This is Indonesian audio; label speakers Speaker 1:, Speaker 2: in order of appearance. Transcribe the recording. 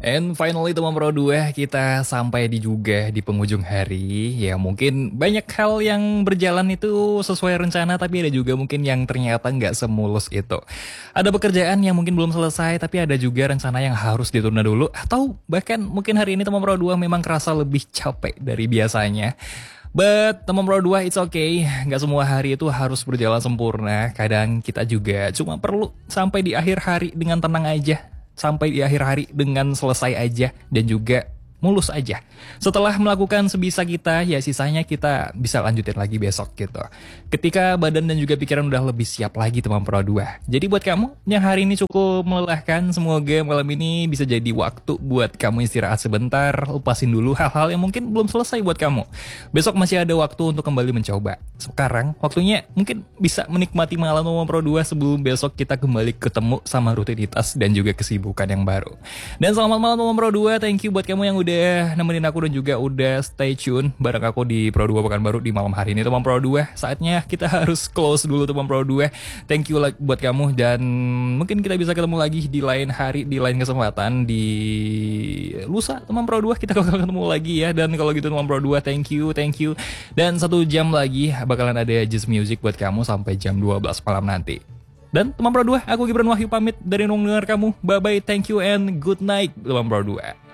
Speaker 1: And finally teman Pro 2 kita sampai juga di penghujung hari. Ya mungkin banyak hal yang berjalan itu sesuai rencana, tapi ada juga mungkin yang ternyata nggak semulus itu. Ada pekerjaan yang mungkin belum selesai, tapi ada juga rencana yang harus ditunda dulu. Atau bahkan mungkin hari ini teman Pro 2 memang kerasa lebih capek dari biasanya. But teman Pro 2 it's okay. Nggak semua hari itu harus berjalan sempurna. Kadang kita juga cuma perlu sampai di akhir hari dengan tenang aja, sampai di akhir hari dengan selesai aja, dan juga mulus aja. Setelah melakukan sebisa kita, ya sisanya kita bisa lanjutin lagi besok gitu. Ketika badan dan juga pikiran udah lebih siap lagi teman Pro 2. Jadi buat kamu yang hari ini cukup melelahkan, semoga malam ini bisa jadi waktu buat kamu istirahat sebentar, lepasin dulu hal-hal yang mungkin belum selesai buat kamu. Besok masih ada waktu untuk kembali mencoba. Sekarang waktunya mungkin bisa menikmati malam teman Pro 2 sebelum besok kita kembali ketemu sama rutinitas dan juga kesibukan yang baru. Dan selamat malam teman Pro 2, thank you buat kamu yang udah nemenin aku dan juga udah stay tune bareng aku di Pro 2 Pekanbaru di malam hari ini teman Pro 2. Saatnya kita harus close dulu teman Pro 2. Thank you buat kamu, dan mungkin kita bisa ketemu lagi di lain hari, di lain kesempatan, di lusa teman Pro 2 kita bakal ketemu lagi ya. Dan kalau gitu teman Pro 2, thank you. Dan 1 jam lagi bakalan ada Just Music buat kamu sampai jam 12 malam nanti. Dan teman Pro 2, aku Gibran Wahyu pamit dari ruang dengar kamu. Bye bye, thank you and good night teman Pro 2.